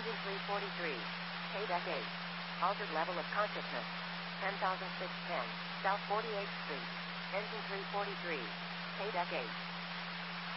Engine 343. KDEC 8. Altered level of consciousness. 10,610. South 48th Street. Engine 343. KDEC 8.